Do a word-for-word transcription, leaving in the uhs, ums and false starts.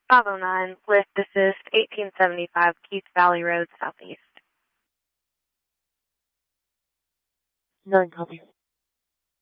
five oh nine with desist, eighteen seventy-five Keith Valley Road, Southeast. nine copy.